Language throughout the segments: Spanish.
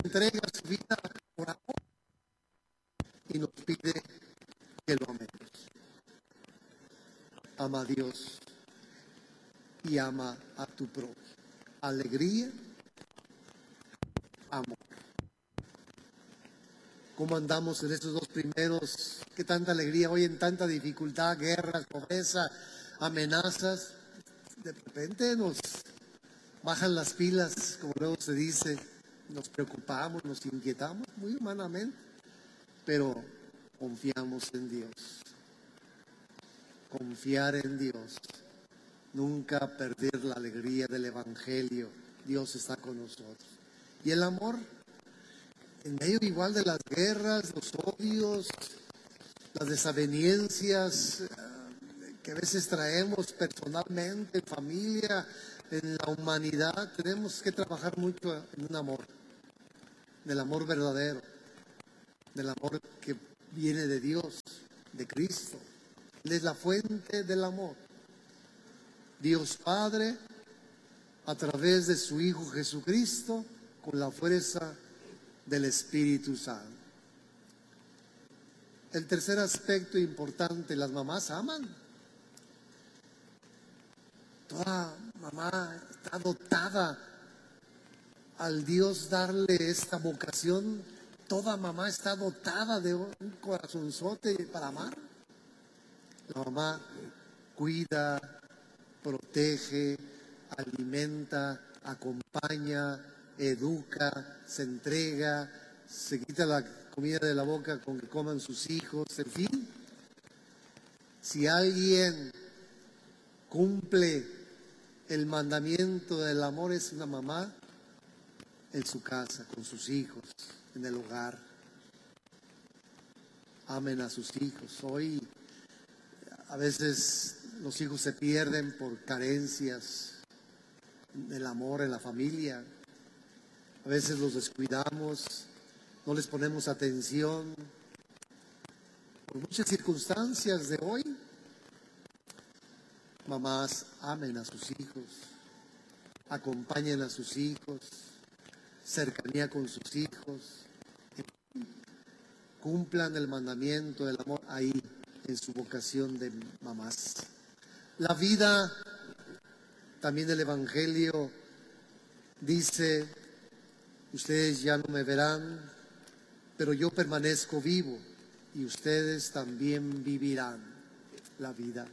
entrega su vida por amor y nos pide que lo amemos. Ama a Dios y ama a tu prójimo. Alegría, amor. ¿Cómo andamos en estos dos primeros? ¿Qué tanta alegría hoy en tanta dificultad, guerras, pobreza, amenazas? De repente nos bajan las pilas, como luego se dice, nos preocupamos, nos inquietamos muy humanamente, pero confiamos en Dios. Confiar en Dios, nunca perder la alegría del Evangelio. Dios está con nosotros. Y el amor, en medio igual de las guerras, los odios, las desavenencias que a veces traemos personalmente, en familia, en la humanidad, tenemos que trabajar mucho en un amor, del amor verdadero, del amor que viene de Dios, de Cristo. Él es la fuente del amor. Dios Padre, a través de su Hijo Jesucristo, con la fuerza del Espíritu Santo. El tercer aspecto importante, las mamás aman. Toda mamá está dotada al Dios darle esta vocación. Toda mamá está dotada de un corazonzote para amar. La mamá cuida, protege, alimenta, acompaña, educa, se entrega, se quita la comida de la boca con que coman sus hijos, en fin. Si alguien cumple el mandamiento del amor, es una mamá en su casa, con sus hijos, en el hogar. Amen a sus hijos. Hoy a veces los hijos se pierden por carencias del amor en la familia. A veces los descuidamos, no les ponemos atención por muchas circunstancias de hoy. Mamás, amen a sus hijos, acompañen a sus hijos, cercanía con sus hijos, cumplan el mandamiento del amor ahí en su vocación de mamás. La vida, también el Evangelio dice: ustedes ya no me verán, pero yo permanezco vivo y ustedes también vivirán. La vida.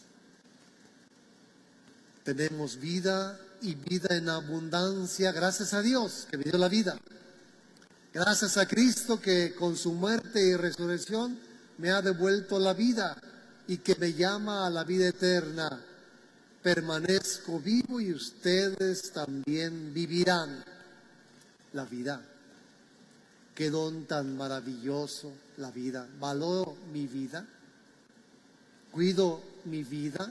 Tenemos vida y vida en abundancia, gracias a Dios que me dio la vida. Gracias a Cristo que con su muerte y resurrección me ha devuelto la vida y que me llama a la vida eterna. Permanezco vivo y ustedes también vivirán. La vida. Qué don tan maravilloso la vida. Valoro mi vida. Cuido mi vida.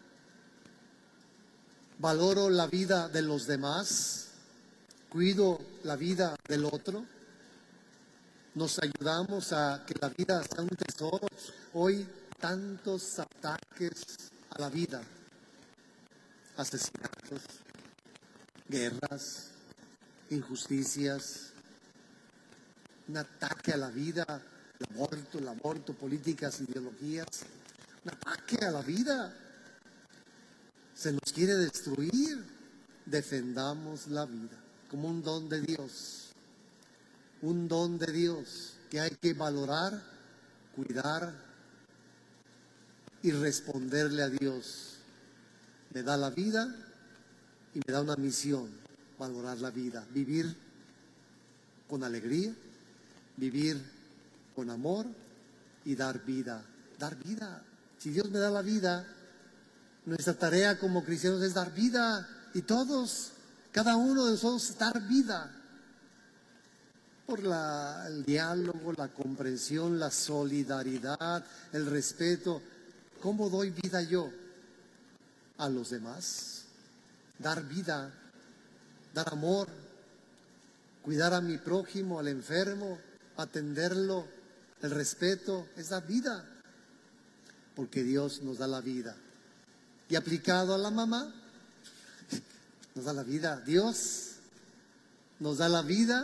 Valoro la vida de los demás. Cuido la vida del otro. Nos ayudamos a que la vida sea un tesoro. Hoy tantos ataques a la vida. Asesinatos, guerras, injusticias, un ataque a la vida, el aborto, políticas, ideologías, un ataque a la vida. Se nos quiere destruir. Defendamos la vida como un don de Dios, un don de Dios que hay que valorar, cuidar y responderle a Dios. Me da la vida y me da una misión: valorar la vida, vivir con alegría, vivir con amor y dar vida. Dar vida. Si Dios me da la vida, nuestra tarea como cristianos es dar vida. Y todos, cada uno de nosotros, dar vida. Por el diálogo, la comprensión, la solidaridad, el respeto. ¿Cómo doy vida yo a los demás? Dar vida, dar amor, cuidar a mi prójimo, al enfermo, atenderlo, el respeto, es dar vida, porque Dios nos da la vida. Y aplicado a la mamá, nos da la vida. Dios nos da la vida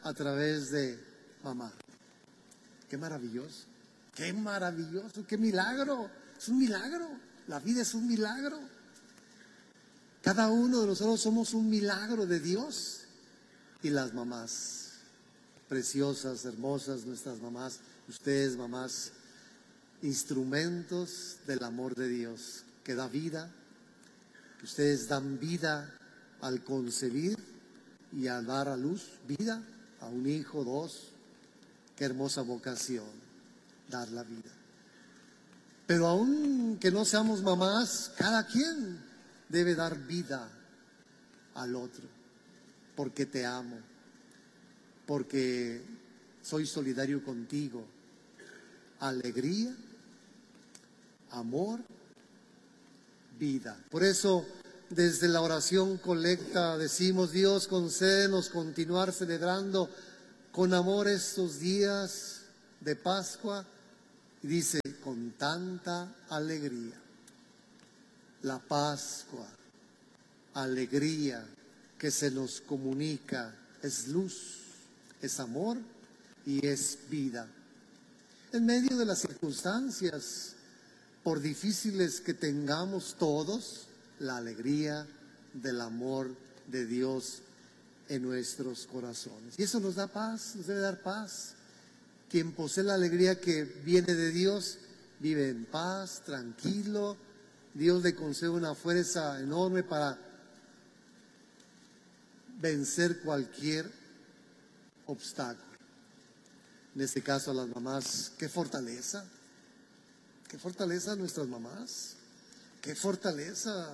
a través de mamá. Qué maravilloso, qué maravilloso, qué milagro. Es un milagro, la vida es un milagro. Cada uno de nosotros somos un milagro de Dios. Y las mamás, preciosas, hermosas, nuestras mamás, ustedes mamás, instrumentos del amor de Dios que da vida. Ustedes dan vida al concebir y al dar a luz vida a un hijo, dos. Qué hermosa vocación, dar la vida. Pero aun que no seamos mamás, cada quien debe dar vida al otro, porque te amo, porque soy solidario contigo. Alegría, amor, vida. Por eso, desde la oración colecta decimos: Dios, concédenos continuar celebrando con amor estos días de Pascua. Y dice: con tanta alegría. La Pascua, alegría que se nos comunica, es luz, es amor y es vida. En medio de las circunstancias, por difíciles que tengamos todos, la alegría del amor de Dios en nuestros corazones. Y eso nos da paz, nos debe dar paz. Quien posee la alegría que viene de Dios, vive en paz, tranquilo. Dios le concede una fuerza enorme para vencer cualquier obstáculo. En este caso a las mamás, qué fortaleza nuestras mamás, qué fortaleza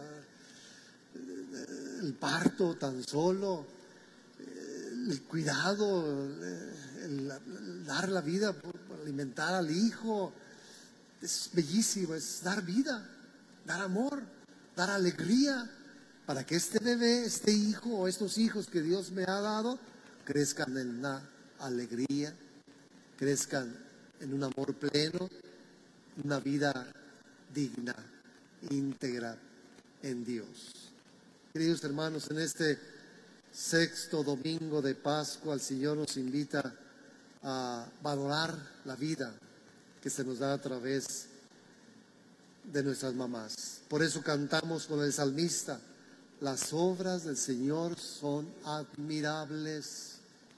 el parto tan solo, el cuidado, el dar la vida por alimentar al hijo. Es bellísimo, es dar vida, dar amor, dar alegría, para que este bebé, este hijo o estos hijos que Dios me ha dado crezcan en una alegría, crezcan en un amor pleno, una vida digna, íntegra en Dios. Queridos hermanos, en este sexto domingo de Pascua, el Señor nos invita a valorar la vida que se nos da a través de nuestras mamás. Por eso cantamos con el salmista: las obras del Señor son admirables.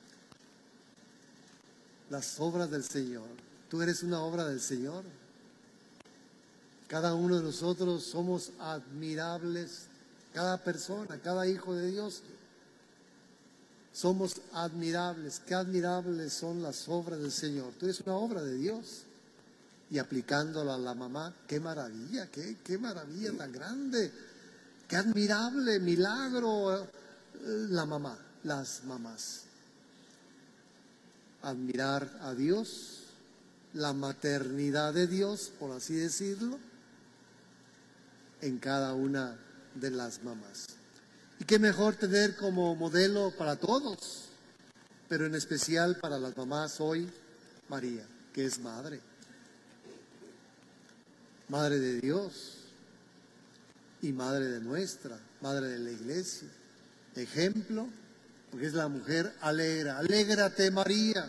Las obras del Señor. Tú eres una obra del Señor. Cada uno de nosotros somos admirables. Cada persona, cada hijo de Dios, somos admirables. Qué admirables son las obras del Señor. Tú eres una obra de Dios. Y aplicándola a la mamá, qué maravilla, qué maravilla tan grande. Qué admirable milagro la mamá, las mamás. Admirar a Dios, la maternidad de Dios, por así decirlo, en cada una de las mamás. Y qué mejor tener como modelo para todos, pero en especial para las mamás hoy, María, que es madre. Madre de Dios y madre de nuestra, madre de la iglesia. Ejemplo, porque es la mujer alegra. Alégrate, María,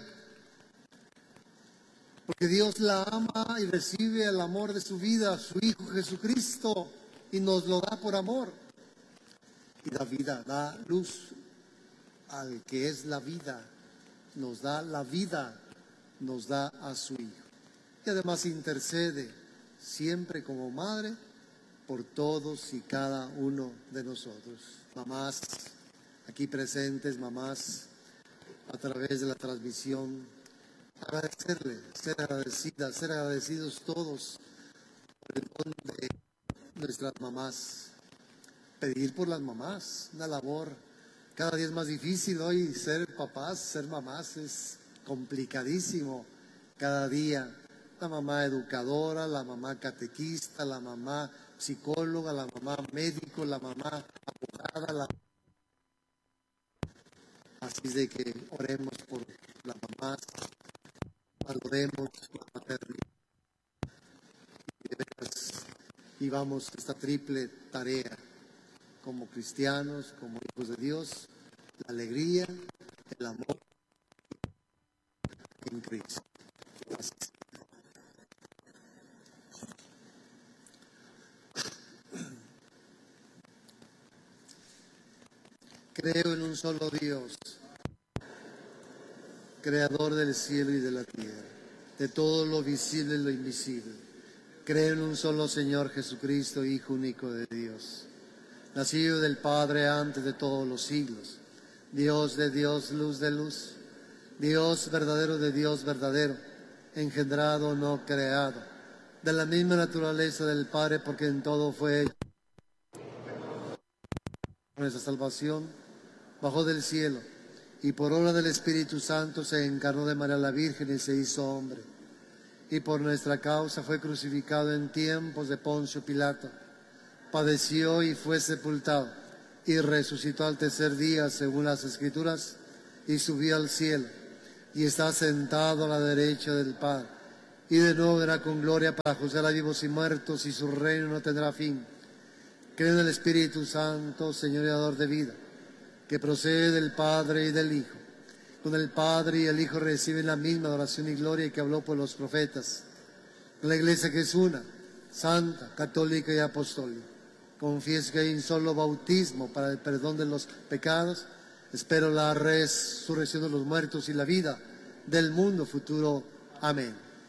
porque Dios la ama y recibe el amor de su vida, su Hijo Jesucristo, y nos lo da por amor. Y da vida, da luz al que es la vida, nos da la vida, nos da a su Hijo. Y además intercede siempre como madre por todos y cada uno de nosotros. Mamás aquí presentes, mamás a través de la transmisión, agradecerle, ser agradecidas, ser agradecidos todos por el don de nuestras mamás. Pedir por las mamás, una labor cada día es más difícil hoy. Ser papás, ser mamás es complicadísimo cada día. La mamá educadora, la mamá catequista, la mamá psicóloga, la mamá médico, la mamá abogada. Así es de que oremos por las mamás, valoremos la maternidad y de veras vivamos esta triple tarea como cristianos, como hijos de Dios: la alegría, el amor en Cristo. Gracias. Creo en un solo Dios, creador del cielo y de la tierra, de todo lo visible y lo invisible. Creo en un solo Señor Jesucristo, Hijo único de Dios, nacido del Padre antes de todos los siglos, Dios de Dios, luz de luz, Dios verdadero de Dios verdadero, engendrado, no creado, de la misma naturaleza del Padre, porque en todo fue hecho. Nuestra salvación bajó del cielo y por obra del Espíritu Santo se encarnó de María la Virgen y se hizo hombre. Y por nuestra causa fue crucificado en tiempos de Poncio Pilato. Padeció y fue sepultado y resucitó al tercer día según las Escrituras y subió al cielo y está sentado a la derecha del Padre. Y de nuevo vendrá con gloria para juzgar a vivos y muertos, y su reino no tendrá fin. Creo en el Espíritu Santo, Señor y dador de vida, que procede del Padre y del Hijo. Con el Padre y el Hijo reciben la misma adoración y gloria que habló por los profetas. Con la Iglesia, que es una, santa, católica y apostólica. Confieso que hay un solo bautismo para el perdón de los pecados. Espero la resurrección de los muertos y la vida del mundo futuro. Amén.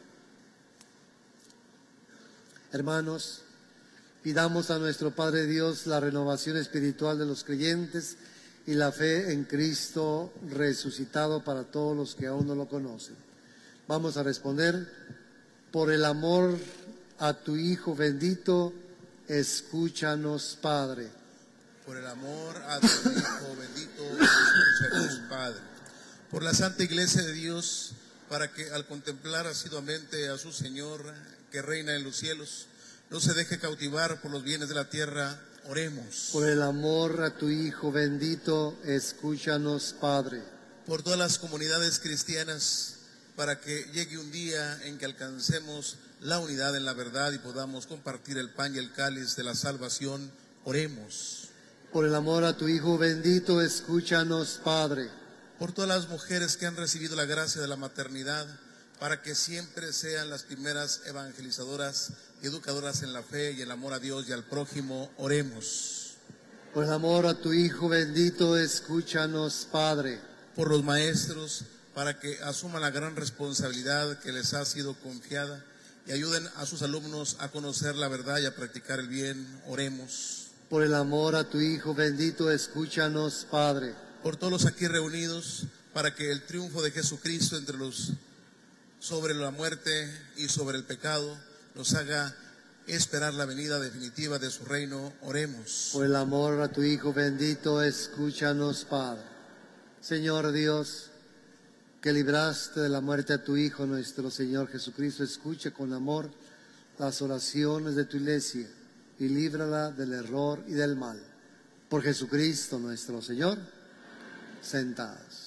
Hermanos, pidamos a nuestro Padre Dios la renovación espiritual de los creyentes y la fe en Cristo resucitado para todos los que aún no lo conocen. Vamos a responder: por el amor a tu Hijo bendito, escúchanos, Padre. Por el amor a tu Hijo bendito, escúchanos, Padre. Por la Santa Iglesia de Dios, para que al contemplar asiduamente a su Señor, que reina en los cielos, no se deje cautivar por los bienes de la tierra, oremos. Por el amor a tu Hijo bendito, escúchanos, Padre. Por todas las comunidades cristianas, para que llegue un día en que alcancemos la unidad en la verdad y podamos compartir el pan y el cáliz de la salvación, oremos. Por el amor a tu Hijo bendito, escúchanos, Padre. Por todas las mujeres que han recibido la gracia de la maternidad, para que siempre sean las primeras evangelizadoras y educadoras en la fe y el amor a Dios y al prójimo, oremos. Por el amor a tu Hijo bendito, escúchanos, Padre. Por los maestros, para que asuman la gran responsabilidad que les ha sido confiada y ayuden a sus alumnos a conocer la verdad y a practicar el bien, oremos. Por el amor a tu Hijo bendito, escúchanos, Padre. Por todos los aquí reunidos, para que el triunfo de Jesucristo sobre la muerte y sobre el pecado nos haga esperar la venida definitiva de su reino, oremos. Por el amor a tu Hijo bendito, escúchanos, Padre. Señor Dios, que libraste de la muerte a tu Hijo nuestro Señor Jesucristo, escuche con amor las oraciones de tu Iglesia y líbrala del error y del mal. Por Jesucristo nuestro Señor. Sentados.